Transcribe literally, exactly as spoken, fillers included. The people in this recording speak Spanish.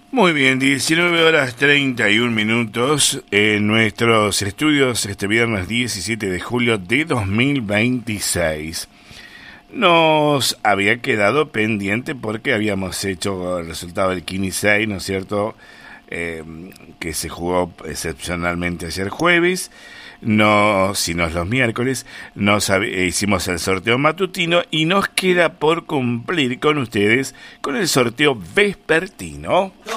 Muy bien, diecinueve horas treinta y un minutos en nuestros estudios este viernes diecisiete de julio de dos mil veintiséis. Nos había quedado pendiente porque habíamos hecho el resultado del Kini seis, ¿no es cierto?, eh, que se jugó excepcionalmente ayer jueves. No, sino los miércoles nos hab- hicimos el sorteo matutino y nos queda por cumplir con ustedes con el sorteo vespertino.